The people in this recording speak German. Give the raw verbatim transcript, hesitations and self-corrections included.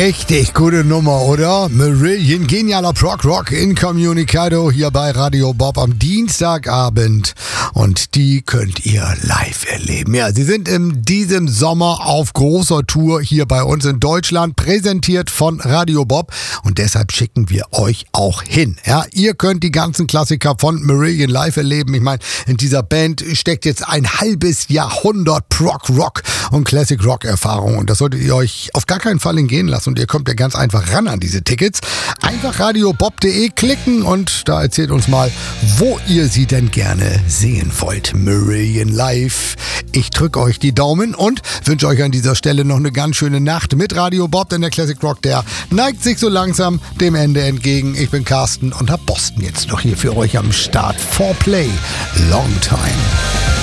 Richtig gute Nummer, oder? Marillion, genialer Prog-Rock Incommunicado hier bei Radio Bob am Dienstagabend. Und die könnt ihr live erleben. Ja, sie sind in diesem Sommer auf großer Tour hier bei uns in Deutschland, präsentiert von Radio Bob. Und deshalb schicken wir euch auch hin. Ja, ihr könnt die ganzen Klassiker von Marillion live erleben. Ich meine, in dieser Band steckt jetzt ein halbes Jahrhundert Prog-Rock und Classic-Rock-Erfahrung. Und das solltet ihr euch auf gar keinen Fall entgehen lassen. Und ihr kommt ja ganz einfach ran an diese Tickets. Einfach radiobob punkt de klicken und da erzählt uns mal, wo ihr sie denn gerne sehen wollt. Marillion live. Ich drücke euch die Daumen und wünsche euch an dieser Stelle noch eine ganz schöne Nacht mit Radio Bob, denn der Classic Rock, der neigt sich so langsam dem Ende entgegen. Ich bin Carsten und hab Boston jetzt noch hier für euch am Start. four Play, Long Time.